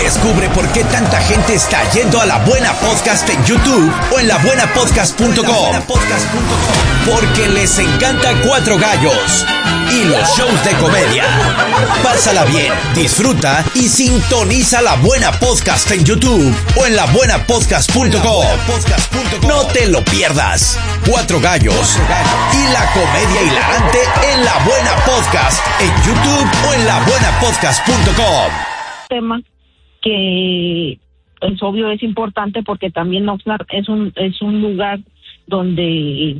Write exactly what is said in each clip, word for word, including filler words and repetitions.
Descubre por qué tanta gente está yendo a La Buena Podcast en YouTube o en la buena podcast punto com. Porque les encanta Cuatro Gallos y los shows de comedia. Pásala bien, disfruta y sintoniza La Buena Podcast en YouTube o en la buena podcast punto com. No te lo pierdas. Cuatro Gallos y la comedia hilarante en La Buena Podcast en YouTube o en la buena podcast punto com. Tema que es obvio, es importante porque también Oxnard es un es un lugar donde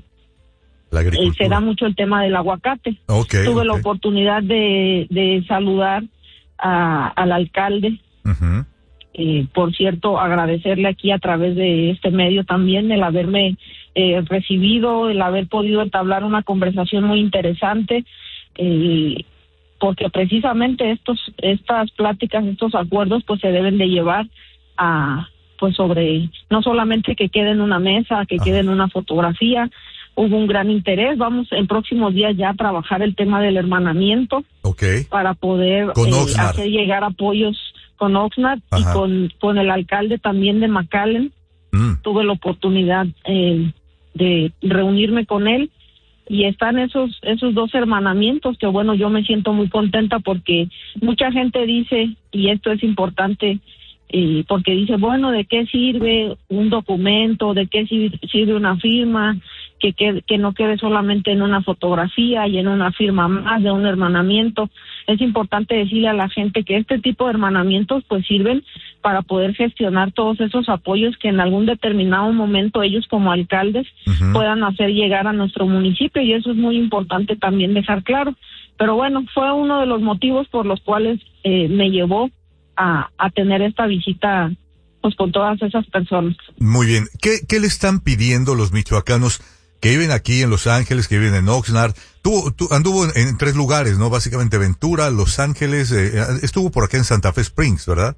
eh, se da mucho el tema del aguacate. Okay, Tuve okay. la oportunidad de, de saludar a, al alcalde. Uh-huh. Eh, por cierto, agradecerle aquí a través de este medio también el haberme eh, recibido, el haber podido entablar una conversación muy interesante, eh, porque precisamente estos estas pláticas, estos acuerdos, pues se deben de llevar a, pues sobre, no solamente que quede en una mesa, que Ajá. quede en una fotografía. Hubo un gran interés. Vamos en próximos días ya a trabajar el tema del hermanamiento, okay. para poder eh, hacer llegar apoyos con Oxnard y con, con el alcalde también de McAllen. Mm. Tuve la oportunidad eh, de reunirme con él y están esos esos dos hermanamientos que, bueno, yo me siento muy contenta porque mucha gente dice, y esto es importante, eh, porque dice, bueno, ¿de qué sirve un documento? ¿De qué sirve una firma? Que, que, que no quede solamente en una fotografía y en una firma más de un hermanamiento. Es importante decirle a la gente que este tipo de hermanamientos pues sirven para poder gestionar todos esos apoyos que en algún determinado momento ellos como alcaldes uh-huh. puedan hacer llegar a nuestro municipio, y eso es muy importante también dejar claro. Pero bueno, fue uno de los motivos por los cuales eh, me llevó a, a tener esta visita pues con todas esas personas. Muy bien. ¿Qué, qué le están pidiendo los michoacanos que viven aquí en Los Ángeles, que viven en Oxnard? Tú, tú anduvo en, en tres lugares, ¿no? Básicamente Ventura, Los Ángeles, eh, estuvo por acá en Santa Fe Springs, ¿verdad?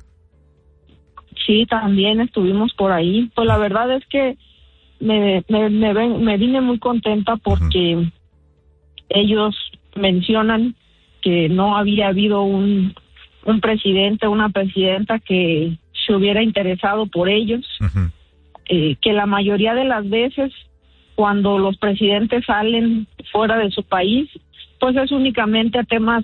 Sí, también estuvimos por ahí. Pues la verdad es que me me me, ven, me vine muy contenta porque uh-huh. ellos mencionan que no había habido un un presidente, una presidenta que se hubiera interesado por ellos, uh-huh. eh, que la mayoría de las veces cuando los presidentes salen fuera de su país, pues es únicamente a temas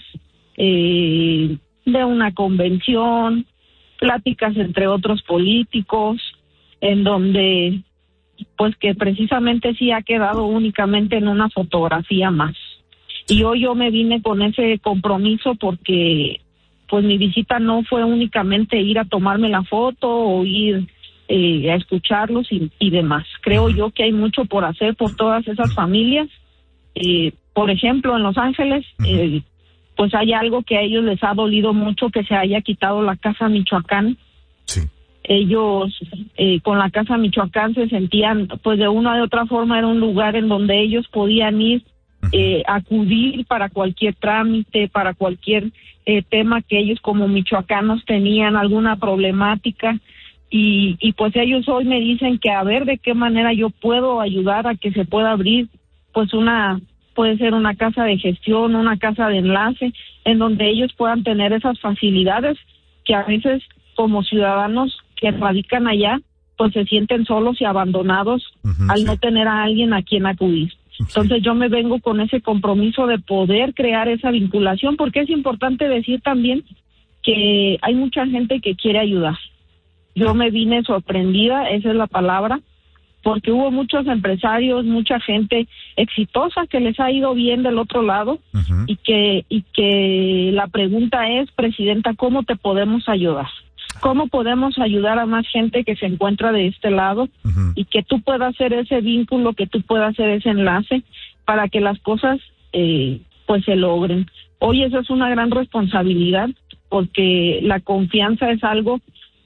eh, de una convención, pláticas entre otros políticos, en donde pues que precisamente sí ha quedado únicamente en una fotografía más. Y hoy yo me vine con ese compromiso porque pues mi visita no fue únicamente ir a tomarme la foto o ir Eh, a escucharlos y, y demás. Creo yo que hay mucho por hacer por todas esas familias. Eh, por ejemplo, en Los Ángeles, eh, pues hay algo que a ellos les ha dolido mucho, que se haya quitado la Casa Michoacán. Sí. Ellos eh, con la Casa Michoacán se sentían, pues de una u otra forma era un lugar en donde ellos podían ir, eh, acudir para cualquier trámite, para cualquier eh, tema que ellos como michoacanos tenían, alguna problemática. Y, y pues ellos hoy me dicen que a ver de qué manera yo puedo ayudar a que se pueda abrir pues una, puede ser una casa de gestión, una casa de enlace, en donde ellos puedan tener esas facilidades que a veces como ciudadanos que radican allá pues se sienten solos y abandonados uh-huh, al sí. no tener a alguien a quien acudir. Sí. Entonces yo me vengo con ese compromiso de poder crear esa vinculación, porque es importante decir también que hay mucha gente que quiere ayudar. Yo me vine sorprendida, esa es la palabra, porque hubo muchos empresarios, mucha gente exitosa que les ha ido bien del otro lado uh-huh. y que y que la pregunta es, presidenta, ¿cómo te podemos ayudar? ¿Cómo podemos ayudar a más gente que se encuentra de este lado uh-huh. y que tú puedas hacer ese vínculo, que tú puedas hacer ese enlace para que las cosas eh, pues se logren? Hoy eso es una gran responsabilidad, porque la confianza es algo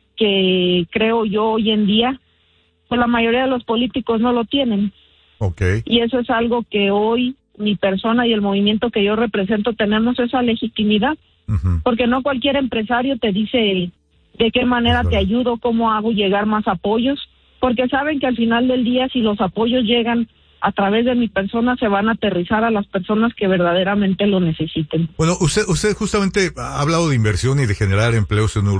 que creo yo hoy en día, pues la mayoría de los políticos no lo tienen. Okay. Y eso es algo que hoy mi persona y el movimiento que yo represento tenemos esa legitimidad, uh-huh. porque no cualquier empresario te dice de qué manera te ayudo, cómo hago llegar más apoyos, porque saben que al final del día si los apoyos llegan a través de mi persona se van a aterrizar a las personas que verdaderamente lo necesiten. Bueno, usted usted justamente ha hablado de inversión y de generar empleos en